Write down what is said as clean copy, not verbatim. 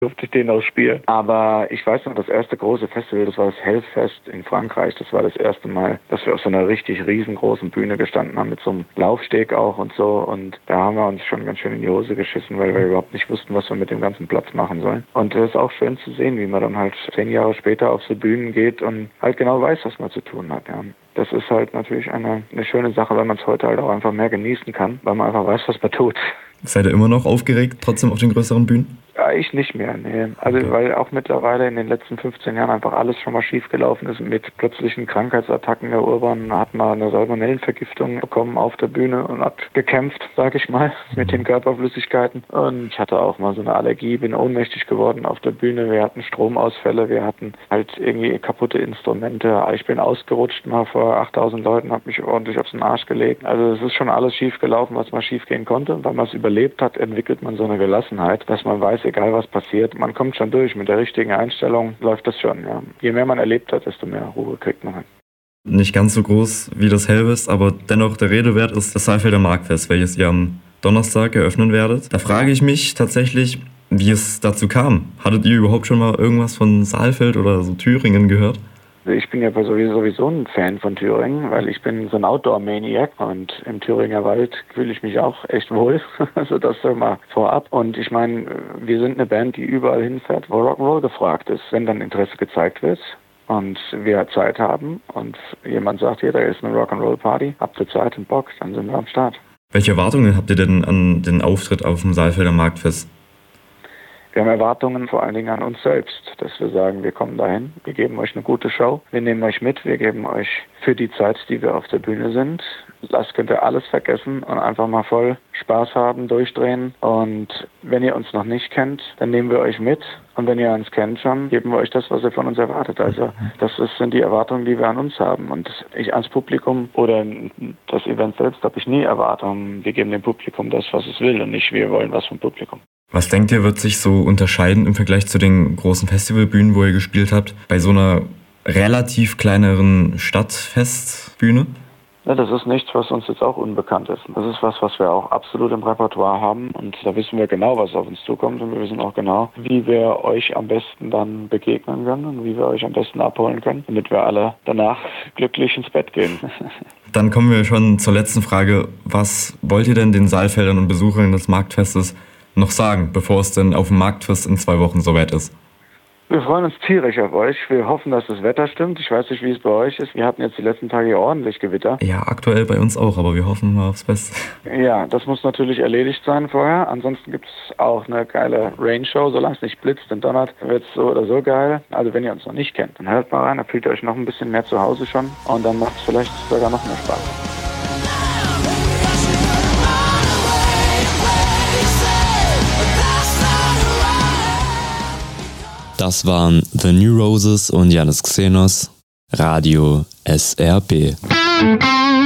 durfte ich den auch spielen. Aber ich weiß noch, das erste große Festival, das war das Hellfest in Frankreich. Das war das erste Mal, dass wir auf so einer richtig riesengroßen Bühne gestanden haben, mit so einem Laufsteg auch und so. Und da haben wir uns schon ganz schön in die Hose geschissen, weil wir überhaupt nicht wussten, was wir mit dem ganzen Platz machen sollen. Und es ist auch schön zu sehen, wie man dann halt 10 Jahre später auf so Bühnen geht und halt genau weiß, was man zu tun hat. Ja. Das ist halt natürlich eine schöne Sache, weil man es heute halt auch einfach mehr genießen kann, weil man einfach weiß, was man tut. Seid ihr immer noch aufgeregt, trotzdem auf den größeren Bühnen? Ja, ich nicht mehr, nee. Also okay. Weil auch mittlerweile in den letzten 15 Jahren einfach alles schon mal schief gelaufen ist mit plötzlichen Krankheitsattacken. Der Urban hat mal eine Salmonellenvergiftung bekommen auf der Bühne und hat gekämpft, sag ich mal, mit den Körperflüssigkeiten. Und ich hatte auch mal so eine Allergie, bin ohnmächtig geworden auf der Bühne. Wir hatten Stromausfälle, wir hatten halt irgendwie kaputte Instrumente. Ich bin ausgerutscht mal vor 8000 Leuten, habe mich ordentlich auf den Arsch gelegt. Also es ist schon alles schief gelaufen, was mal schief gehen konnte. Und weil man es überlebt hat, entwickelt man so eine Gelassenheit, dass man weiß, egal was passiert, man kommt schon durch. Mit der richtigen Einstellung läuft das schon. Ja. Je mehr man erlebt hat, desto mehr Ruhe kriegt man. Nicht ganz so groß wie das Hellfest, aber dennoch der Rede wert ist das Saalfelder Marktfest, welches ihr am Donnerstag eröffnen werdet. Da frage ich mich tatsächlich, wie es dazu kam. Hattet ihr überhaupt schon mal irgendwas von Saalfeld oder so Thüringen gehört? Ich bin ja sowieso ein Fan von Thüringen, weil ich bin so ein Outdoor-Maniac und im Thüringer Wald fühle ich mich auch echt wohl. Also das mal vorab. Und ich meine, wir sind eine Band, die überall hinfährt, wo Rock'n'Roll gefragt ist. Wenn dann Interesse gezeigt wird und wir Zeit haben und jemand sagt, hier, da ist eine Rock'n'Roll-Party, habt ihr Zeit und Bock, dann sind wir am Start. Welche Erwartungen habt ihr denn an den Auftritt auf dem Saalfelder Marktfest? Wir haben Erwartungen vor allen Dingen an uns selbst, dass wir sagen, wir kommen dahin, wir geben euch eine gute Show, wir nehmen euch mit, wir geben euch für die Zeit, die wir auf der Bühne sind, das könnt ihr alles vergessen und einfach mal voll Spaß haben, durchdrehen. Und wenn ihr uns noch nicht kennt, dann nehmen wir euch mit. Und wenn ihr uns kennt schon, geben wir euch das, was ihr von uns erwartet. Also sind die Erwartungen, die wir an uns haben. Und ich als Publikum oder das Event selbst habe ich nie Erwartungen. Wir geben dem Publikum das, was es will und nicht wir wollen was vom Publikum. Was denkt ihr, wird sich so unterscheiden im Vergleich zu den großen Festivalbühnen, wo ihr gespielt habt, bei so einer relativ kleineren Stadtfestbühne? Ja, das ist nichts, was uns jetzt auch unbekannt ist. Das ist was wir auch absolut im Repertoire haben. Und da wissen wir genau, was auf uns zukommt. Und wir wissen auch genau, wie wir euch am besten dann begegnen können und wie wir euch am besten abholen können, damit wir alle danach glücklich ins Bett gehen. Dann kommen wir schon zur letzten Frage. Was wollt ihr denn den Saalfeldern und Besuchern des Marktfestes noch sagen, bevor es denn auf dem Marktfest in 2 Wochen soweit ist? Wir freuen uns tierisch auf euch. Wir hoffen, dass das Wetter stimmt. Ich weiß nicht, wie es bei euch ist. Wir hatten jetzt die letzten Tage hier ordentlich Gewitter. Ja, aktuell bei uns auch, aber wir hoffen mal aufs Beste. Ja, das muss natürlich erledigt sein vorher. Ansonsten gibt es auch eine geile Rain-Show. Solange es nicht blitzt und donnert, wird es so oder so geil. Also wenn ihr uns noch nicht kennt, dann hört mal rein. Da fühlt ihr euch noch ein bisschen mehr zu Hause schon. Und dann macht es vielleicht sogar noch mehr Spaß. Das waren The New Roses und Yannis Xenos, Radio SRB.